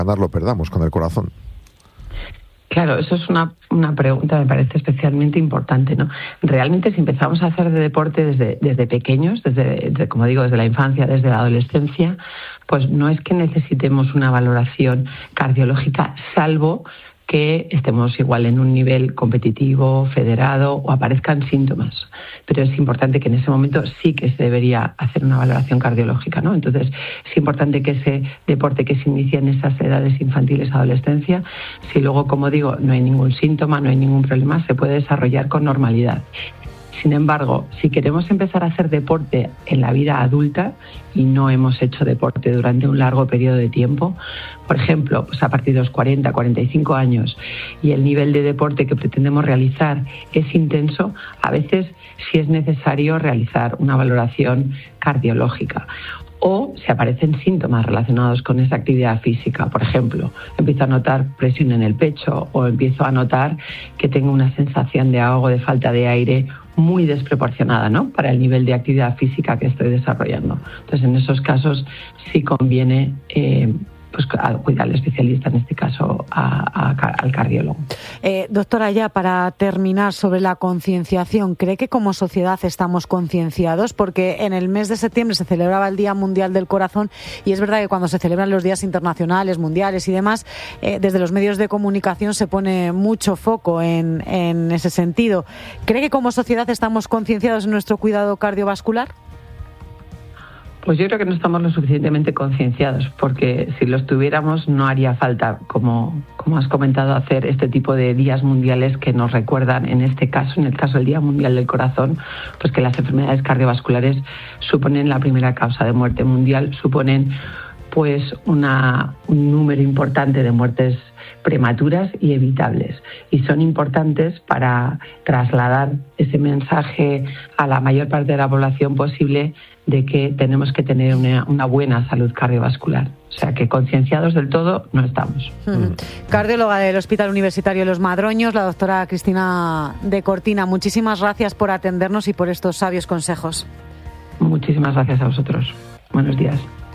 ganar lo perdamos con el corazón. Claro, eso es una pregunta, me parece especialmente importante, ¿no? Realmente, si empezamos a hacer de deporte desde pequeños, como digo, desde la infancia, desde la adolescencia, pues no es que necesitemos una valoración cardiológica, salvo que estemos igual en un nivel competitivo, federado o aparezcan síntomas. Pero es importante que en ese momento sí que se debería hacer una valoración cardiológica, ¿no? Entonces, es importante que ese deporte que se inicia en esas edades infantiles, adolescencia, si luego, como digo, no hay ningún síntoma, no hay ningún problema, se puede desarrollar con normalidad. Sin embargo, si queremos empezar a hacer deporte en la vida adulta y no hemos hecho deporte durante un largo periodo de tiempo, por ejemplo, pues a partir de los 40, 45 años, y el nivel de deporte que pretendemos realizar es intenso, a veces sí es necesario realizar una valoración cardiológica. O si aparecen síntomas relacionados con esa actividad física, por ejemplo, empiezo a notar presión en el pecho o empiezo a notar que tengo una sensación de ahogo, de falta de aire muy desproporcionada, ¿no?, para el nivel de actividad física que estoy desarrollando. Entonces, en esos casos sí conviene pues cuidar al especialista, en este caso al cardiólogo. Doctora, ya para terminar, sobre la concienciación, ¿cree que como sociedad estamos concienciados? Porque en el mes de septiembre se celebraba el Día Mundial del Corazón y es verdad que cuando se celebran los días internacionales, mundiales y demás, desde los medios de comunicación se pone mucho foco en ese sentido. ¿Cree que como sociedad estamos concienciados en nuestro cuidado cardiovascular? Pues yo creo que no estamos lo suficientemente concienciados, porque si lo estuviéramos no haría falta, como has comentado, hacer este tipo de días mundiales que nos recuerdan, en este caso, en el caso del Día Mundial del Corazón, pues que las enfermedades cardiovasculares suponen la primera causa de muerte mundial, suponen pues un número importante de muertes prematuras y evitables, y son importantes para trasladar ese mensaje a la mayor parte de la población posible de que tenemos que tener una buena salud cardiovascular. O sea, que concienciados del todo no estamos. Cardióloga del Hospital Universitario Los Madroños, la doctora Cristina de Cortina, muchísimas gracias por atendernos y por estos sabios consejos. Muchísimas gracias a vosotros. Buenos días.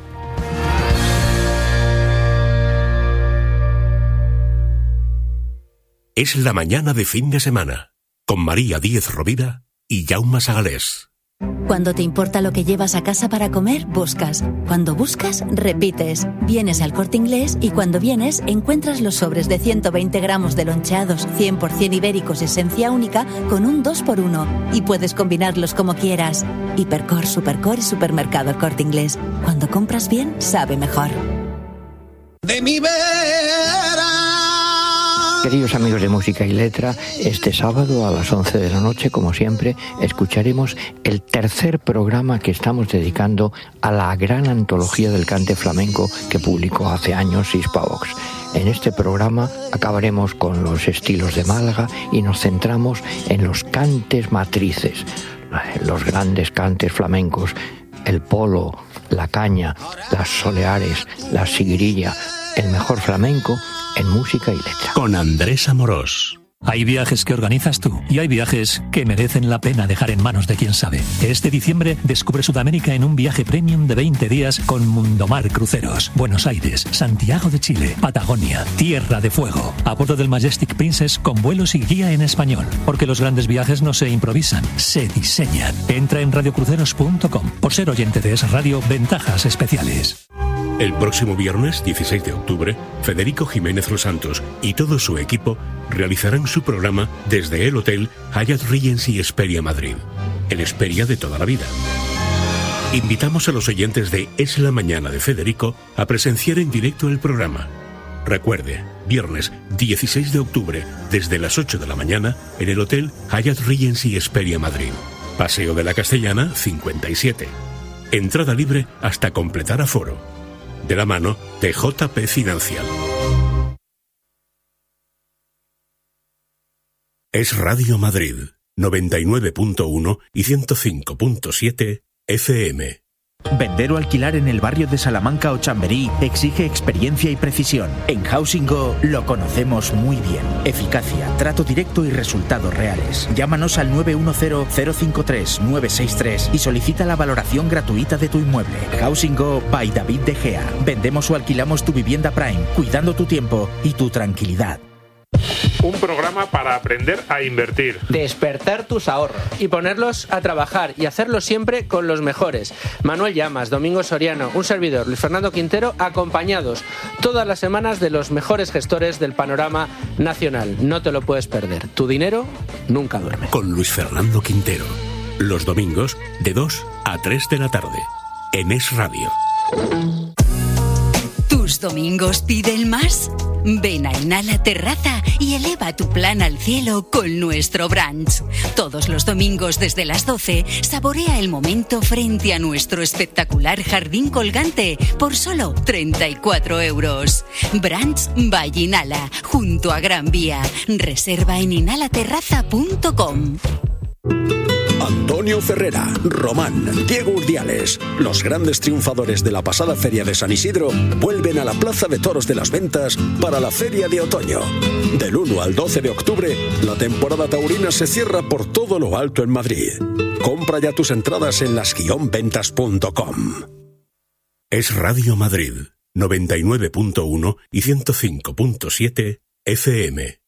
Es la mañana de fin de semana, con María Díez Rovira y Jaume Sagalés. Cuando te importa lo que llevas a casa para comer, buscas. Cuando buscas, repites. Vienes al Corte Inglés y cuando vienes, encuentras los sobres de 120 gramos de loncheados 100% ibéricos esencia única con un 2x1. Y puedes combinarlos como quieras. Hipercor, Supercor y Supermercado El Corte Inglés. Cuando compras bien, sabe mejor. De mi vera. Queridos amigos de Música y Letra, este sábado a las 11 de la noche, como siempre, escucharemos el tercer programa que estamos dedicando a la gran antología del cante flamenco que publicó hace años Hispavox. En este programa acabaremos con los estilos de Málaga y nos centramos en los cantes matrices, los grandes cantes flamencos, el polo, la caña, las soleares, la siguirilla, el mejor flamenco en Música y Letra. Con Andrés Amorós. Hay viajes que organizas tú y hay viajes que merecen la pena dejar en manos de quien sabe. Este diciembre descubre Sudamérica en un viaje premium de 20 días con Mundomar Cruceros. Buenos Aires, Santiago de Chile, Patagonia, Tierra de Fuego. A bordo del Majestic Princess con vuelos y guía en español. Porque los grandes viajes no se improvisan, se diseñan. Entra en radiocruceros.com. Por ser oyente de Es Radio, ventajas especiales. El próximo viernes 16 de octubre, Federico Jiménez Los Santos y todo su equipo realizarán su programa desde el Hotel Hyatt Regency Hesperia Madrid, el Hesperia de toda la vida. Invitamos a los oyentes de Es la Mañana de Federico a presenciar en directo el programa. Recuerde, viernes 16 de octubre, desde las 8 de la mañana, en el Hotel Hyatt Regency Hesperia Madrid. Paseo de la Castellana, 57. Entrada libre hasta completar aforo. De la mano de JP Financial. Es Radio Madrid, 99.1 y 105.7 FM. Vender o alquilar en el barrio de Salamanca o Chamberí exige experiencia y precisión. En Housing Go lo conocemos muy bien. Eficacia, trato directo y resultados reales. Llámanos al 910-053-963 y solicita la valoración gratuita de tu inmueble. Housing Go by David De Gea. Vendemos o alquilamos tu vivienda Prime, cuidando tu tiempo y tu tranquilidad. Un programa para aprender a invertir. Despertar tus ahorros. Y ponerlos a trabajar y hacerlo siempre con los mejores. Manuel Llamas, Domingo Soriano, un servidor, Luis Fernando Quintero, acompañados todas las semanas de los mejores gestores del panorama nacional. No te lo puedes perder. Tu dinero nunca duerme. Con Luis Fernando Quintero. Los domingos de 2 a 3 de la tarde. En Es Radio. ¿Tus domingos piden más? Ven a Inhala Terraza y eleva tu plan al cielo con nuestro brunch. Todos los domingos desde las 12, saborea el momento frente a nuestro espectacular jardín colgante por solo 34 euros. Brunch by Inhala, junto a Gran Vía. Reserva en inhalaterraza.com. Antonio Ferrera, Román, Diego Urdiales, los grandes triunfadores de la pasada Feria de San Isidro, vuelven a la Plaza de Toros de las Ventas para la Feria de Otoño. Del 1 al 12 de octubre, la temporada taurina se cierra por todo lo alto en Madrid. Compra ya tus entradas en las-ventas.com. Es Radio Madrid, 99.1 y 105.7 FM.